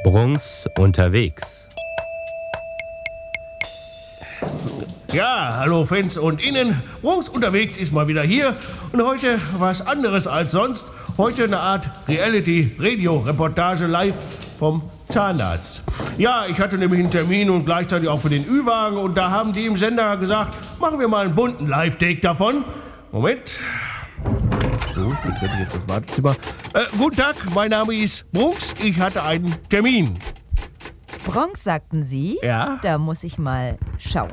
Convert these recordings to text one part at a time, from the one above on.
Bruns unterwegs. Ja, hallo Fans und Innen. Bruns unterwegs ist mal wieder hier. Und heute was anderes als sonst. Heute eine Art Reality-Radio-Reportage live vom Zahnarzt. Ja, ich hatte nämlich einen Termin und gleichzeitig auch für den Ü-Wagen. Und da haben die im Sender gesagt, machen wir mal einen bunten Live-Take davon. Moment. So, ich betrete jetzt das Wartezimmer. Guten Tag, mein Name ist Bruns. Ich hatte einen Termin. Bronx, sagten Sie? Ja? Da muss ich mal schauen.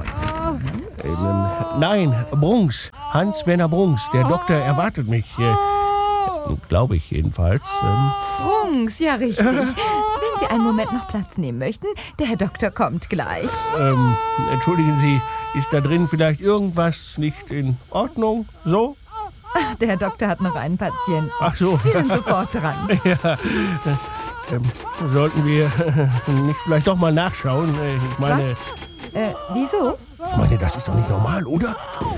Nein, Bruns. Hans-Werner Bruns. Der Doktor erwartet mich. Glaube ich jedenfalls. Bronx, ja richtig. Wenn Sie einen Moment noch Platz nehmen möchten, der Herr Doktor kommt gleich. Entschuldigen Sie, ist da drin vielleicht irgendwas nicht in Ordnung? So? Ach, der Herr Doktor hat noch einen Patienten. Ach so. Sie sind sofort dran. Ja. Sollten wir nicht vielleicht doch mal nachschauen? Ich meine... Wieso? Ich meine, das ist doch nicht normal, oder?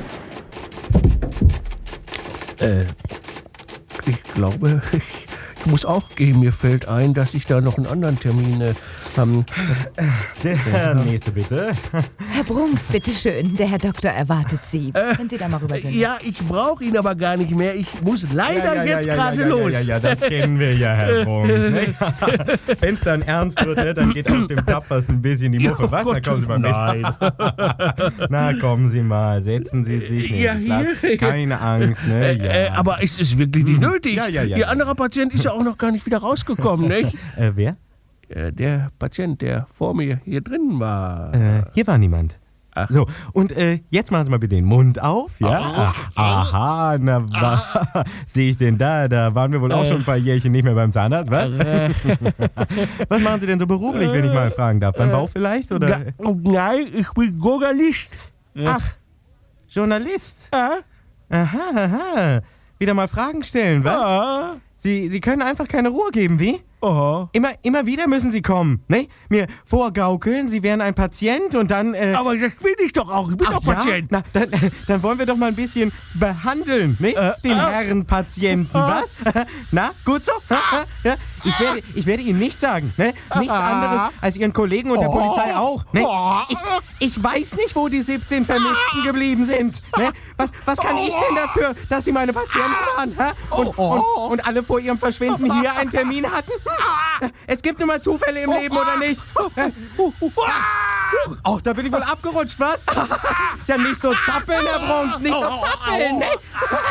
Ich glaube, ich muss auch gehen. Mir fällt ein, dass ich da noch einen anderen Termin habe. Der nächste bitte. Herr Bruns, bitteschön. Der Herr Doktor erwartet Sie. Können Sie da mal rübergehen? Ja, ich brauche ihn aber gar nicht mehr. Ich muss leider jetzt gerade los. Ja, das kennen wir ja, Herr Bruns. Ne? Wenn es dann ernst wird, ne, dann geht auf dem Tapfersten ein bisschen die Muffe. Was? Da kommen Sie mal mit. Nein. Na, kommen Sie mal. Setzen Sie sich Ja, neben den hier. Platz. Keine Angst, ne? Ja. Aber es ist wirklich nicht nötig. Ja. Ihr anderer Patient ist ja auch noch gar nicht wieder rausgekommen, nicht? Wer? Der Patient, der vor mir hier drin war. Hier war niemand. Ach. So, und jetzt machen Sie mal bitte den Mund auf, ja? Aha, sehe ich den da? Da waren wir wohl auch schon ein paar Jährchen nicht mehr beim Zahnarzt, was? Was machen Sie denn so beruflich, wenn ich mal fragen darf? Beim Bau vielleicht, oder? Nein, ich bin Journalist. Ach, Journalist? Ja? Aha. Wieder mal Fragen stellen, was? Ja. Sie können einfach keine Ruhe geben, wie? Aha. Immer wieder müssen Sie kommen, ne? Mir vorgaukeln, Sie wären ein Patient und dann, Aber das bin ich doch auch. Ich bin doch Patient. Ja? Na, dann wollen wir doch mal ein bisschen behandeln, ne? Den Herrn Patienten, was? Na, gut so? Ja? Ich werde Ihnen nichts sagen, ne? Nichts anderes als Ihren Kollegen und der Polizei auch, ne? Ich weiß nicht, wo die 17 Vermissten geblieben sind, ne? Was kann ich denn dafür, dass Sie meine Patienten waren, hä? Und alle vor Ihrem Verschwinden hier einen Termin hatten? Es gibt nun mal Zufälle im Leben, oder nicht? Ach, da bin ich wohl abgerutscht, was? Ja, nicht so zappeln, Herr Bruns, nicht so zappeln, ne?